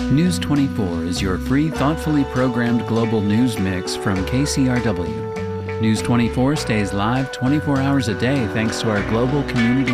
News 24 is your free, thoughtfully programmed global news mix from KCRW. News 24 stays live 24 hours a day thanks to our global community